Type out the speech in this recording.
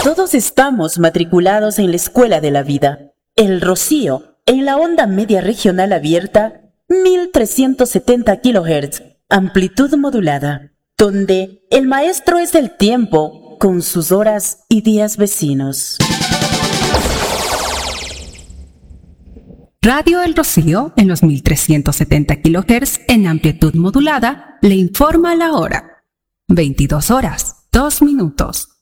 Todos estamos matriculados en la escuela de la vida. El Rocío, en la onda media regional abierta, 1370 kHz, amplitud modulada, donde el maestro es el tiempo con sus horas y días vecinos. Radio El Rocío, en los 1370 kHz en amplitud modulada, le informa la hora. 22 horas, 2 minutos.